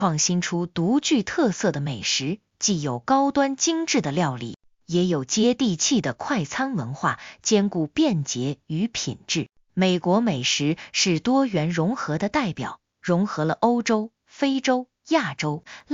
创新出独具特色的美食，既有高端精致的料理，也有接地气的快餐文化，兼顾便捷与品质。美国美食是多元融合的代表，融合了欧洲、非洲、亚洲、